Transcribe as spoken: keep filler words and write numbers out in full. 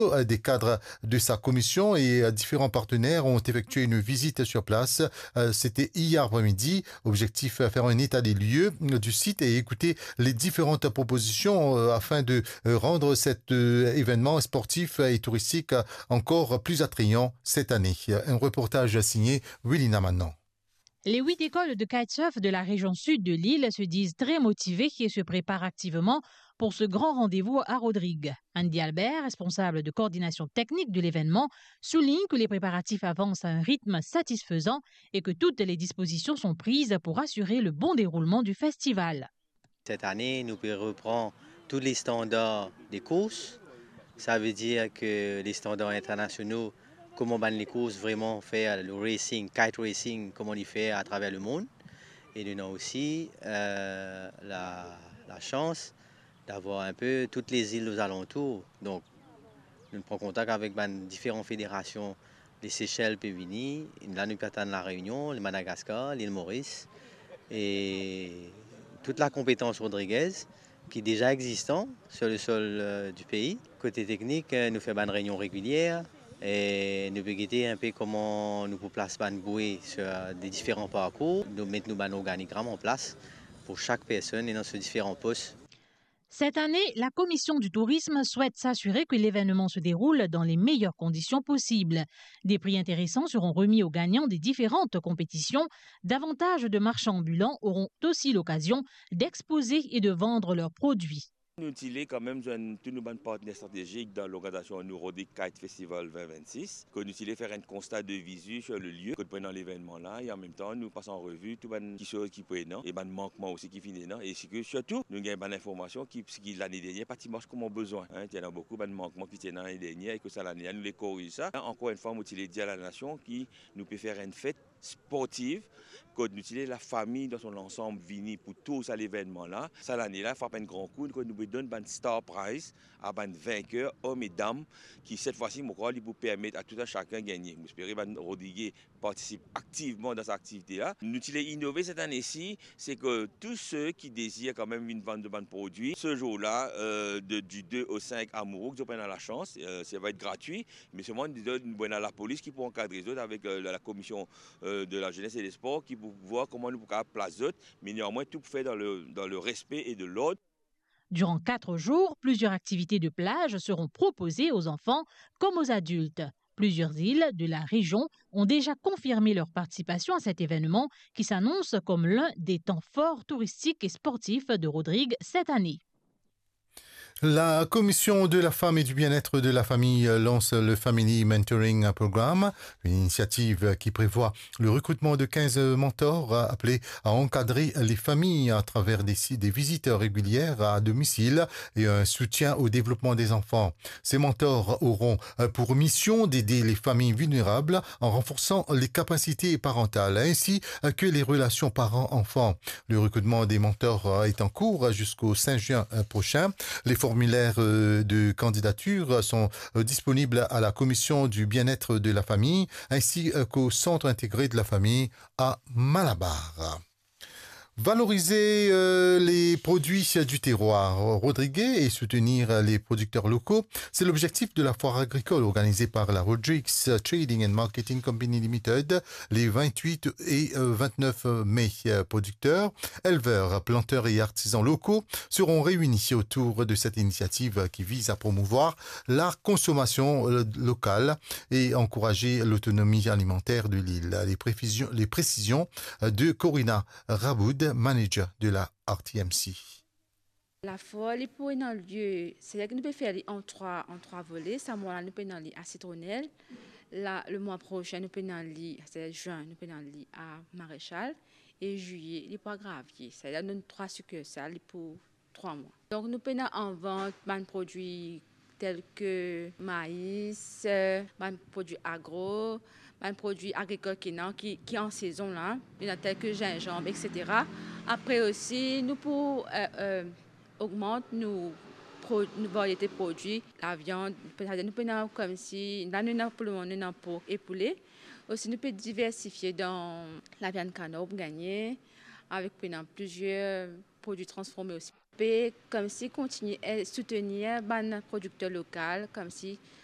Des cadres de sa commission et différents partenaires ont effectué une visite sur place. C'était hier après-midi. Objectif, faire un état des lieux du site et écouter les différentes propositions afin de rendre cet événement sportif et touristique encore plus attrayant cette année. Un reportage signé Willina Manon. Les huit écoles de kitesurf de la région sud de l'île se disent très motivées et se préparent activement pour ce grand rendez-vous à Rodrigue. Andy Albert, responsable de coordination technique de l'événement, souligne que les préparatifs avancent à un rythme satisfaisant et que toutes les dispositions sont prises pour assurer le bon déroulement du festival. Cette année, nous reprendre tous les standards des courses. Ça veut dire que les standards internationaux, comment ban les courses vraiment faire le racing, kite racing, comment on y fait à travers le monde. Et nous avons aussi euh, la, la chance d'avoir un peu toutes les îles aux alentours. Donc, nous prenons contact avec ben, différentes fédérations, les Seychelles, Pévini, la Yucatan, la Réunion, le Madagascar, l'île Maurice et toute la compétence Rodriguez qui est déjà existante sur le sol euh, du pays. Côté technique, nous faisons une réunion régulière et nous pouvons guider un peu comment nous pouvons placer une bouée sur des différents parcours. Nous mettons un organigramme en place pour chaque personne et dans ces différents postes. Cette année, la Commission du tourisme souhaite s'assurer que l'événement se déroule dans les meilleures conditions possibles. Des prix intéressants seront remis aux gagnants des différentes compétitions. Davantage de marchands ambulants auront aussi l'occasion d'exposer et de vendre leurs produits. Nous utilisons quand même tous nos partenaires stratégiques dans l'organisation Rodrigue Kite Festival vingt vingt-six. Que nous utilisons faire un constat de visu sur le lieu que nous prenons l'événement là et en même temps nous passons en revue tout les choses qui prennent et les manquements aussi qui finissent et surtout nous avons une information qui, qui l'année dernière pas marche comme on a besoin. Hein. Il y a beaucoup de manquements qui étaient l'année dernière et que ça l'année nous les corrigeons ça. Encore une fois, nous utilisons à la nation qui nous peut faire une fête sportive. Quand nous utilisons la famille dans son ensemble venir pour tous à l'événement là, ça l'année là, il faut un grand coup que nous donne un star prize à un vainqueur, hommes et dames, qui cette fois-ci, mon crois, pour permettre à tout un chacun de gagner. J'espère que Rodrigue participe activement dans cette activité-là. Nous utilisons innover cette année-ci, c'est que tous ceux qui désirent quand même une vente de bons produits, ce jour-là, euh, de, du deux au cinq à Mourouk, ils ont la chance, euh, ça va être gratuit, mais seulement nous donne à la police qui peut encadrer les autres avec euh, la commission euh, de la jeunesse et des sports qui pour voir comment nous pouvons placer les autres, mais néanmoins tout fait dans le, dans le respect et de l'ordre. Durant quatre jours, plusieurs activités de plage seront proposées aux enfants comme aux adultes. Plusieurs îles de la région ont déjà confirmé leur participation à cet événement qui s'annonce comme l'un des temps forts touristiques et sportifs de Rodrigue cette année. La Commission de la femme et du bien-être de la famille lance le Family Mentoring Programme, une initiative qui prévoit le recrutement de quinze mentors appelés à encadrer les familles à travers des, des visites régulières à domicile et un soutien au développement des enfants. Ces mentors auront pour mission d'aider les familles vulnérables en renforçant les capacités parentales ainsi que les relations parents-enfants. Le recrutement des mentors est en cours jusqu'au cinq juin prochain. Les formulaires de candidature sont disponibles à la Commission du bien-être de la famille ainsi qu'au Centre intégré de la famille à Malabar. Valoriser euh, les produits du terroir, Rodrigue et soutenir les producteurs locaux, c'est l'objectif de la foire agricole organisée par la Rodrigues Trading and Marketing Company Limited les vingt-huit et vingt-neuf mai. Producteurs, éleveurs, planteurs et artisans locaux seront réunis autour de cette initiative qui vise à promouvoir la consommation locale et encourager l'autonomie alimentaire de l'île. Les précisions, les précisions de Corina Raboud, manager de la R T M C. La foire, les pour dans le lieu, c'est que nous pouvons faire en trois, en trois volets. Ça, moi, nous pouvons aller à Citronnelle. Là, le mois prochain, nous pouvons aller, c'est juin, nous pouvons aller à Maréchal. Et juillet, il pour Gravier. C'est-à-dire, nous avons trois succursales pour trois mois. Donc, nous pouvons en vendre des produits tels que maïs, des produits agro, un produit agricole qui est qui, en saison là, tels que gingembre, et cetera. Après aussi, nous pour euh, euh, augmenter nos, pro, nos variétés de produits, la viande, nous pouvons comme si, là nous avons pour le moment, nous avons pour et poulet. Aussi, nous pouvons diversifier dans la viande canard pour gagner, avec plusieurs produits transformés aussi. Comme si continuer à soutenir les producteurs locaux, comme si